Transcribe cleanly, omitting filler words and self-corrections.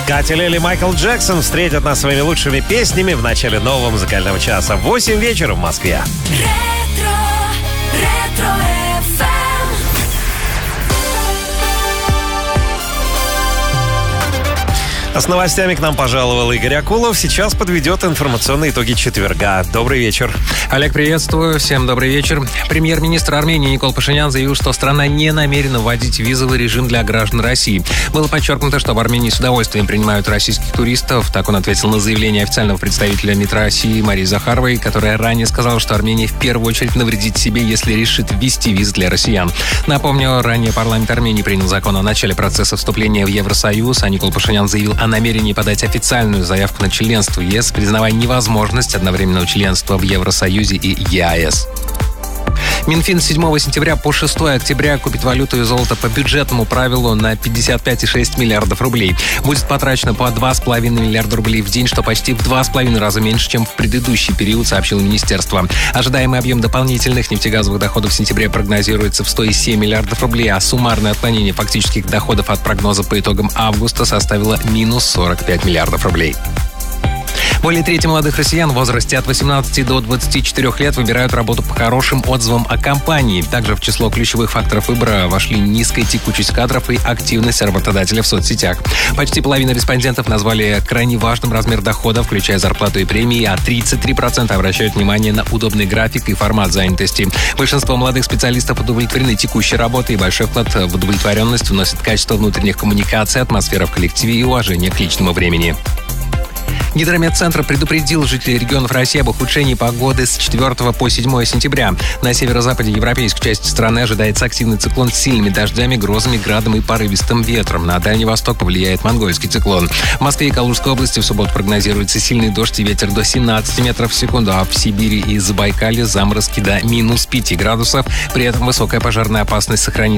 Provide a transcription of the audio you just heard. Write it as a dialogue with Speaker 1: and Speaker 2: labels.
Speaker 1: Катя Лель и Майкл Джексон встретят нас своими лучшими песнями в начале нового музыкального часа. 8 вечера в Москве. А с новостями к нам пожаловал Игорь Акулов. Сейчас подведет информационные итоги четверга. Добрый вечер.
Speaker 2: Олег, приветствую. Всем добрый вечер. Премьер-министр Армении Никол Пашинян заявил, что страна не намерена вводить визовый режим для граждан России. Было подчеркнуто, что в Армении с удовольствием принимают российских туристов. Так он ответил на заявление официального представителя МИД России Марии Захаровой, которая ранее сказала, что Армения в первую очередь навредит себе, если решит ввести визы для россиян. Напомню, ранее парламент Армении принял закон о начале процесса вступления в Евросоюз, а Никол Пашинян заявил о намерении подать официальную заявку на членство в ЕС, признавая невозможность одновременного членства в Евросоюзе и ЕАЭС. Минфин с 7 сентября по 6 октября купит валюту и золото по бюджетному правилу на 55,6 миллиардов рублей. Будет потрачено по 2,5 миллиарда рублей в день, что почти в 2,5 раза меньше, чем в предыдущий период, сообщило министерство. Ожидаемый объем дополнительных нефтегазовых доходов в сентябре прогнозируется в 107 миллиардов рублей, а суммарное отклонение фактических доходов от прогноза по итогам августа составило минус 45 миллиардов рублей. Более трети молодых россиян в возрасте от 18 до 24 лет выбирают работу по хорошим отзывам о компании. Также в число ключевых факторов выбора вошли низкая текучесть кадров и активность работодателя в соцсетях. Почти половина респондентов назвали крайне важным размер дохода, включая зарплату и премии, а 33% обращают внимание на удобный график и формат занятости. Большинство молодых специалистов удовлетворены текущей работой, и большой вклад в удовлетворенность вносит качество внутренних коммуникаций, атмосфера в коллективе и уважение к личному времени. Гидрометцентр предупредил жителей регионов России об ухудшении погоды с 4 по 7 сентября. На северо-западе европейской части страны ожидается активный циклон с сильными дождями, грозами, градом и порывистым ветром. На Дальний Восток повлияет монгольский циклон. В Москве и Калужской области в субботу прогнозируется сильный дождь и ветер до 17 метров в секунду, а в Сибири и Забайкалье заморозки до минус 5 градусов. При этом высокая пожарная опасность сохранится